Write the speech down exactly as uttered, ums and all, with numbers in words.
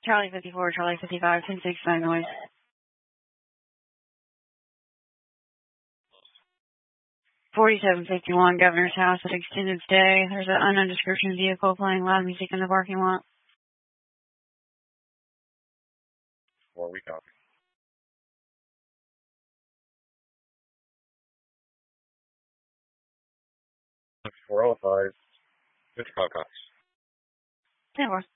Charlie fifty-four, Charlie fifty-five, ten six, nine noise. forty-seven fifty-one, Governor's House at Extended Stay. There's an unknown description vehicle playing loud music in the parking lot. Four, we copy. four oh five, Hitchcock House. ten four.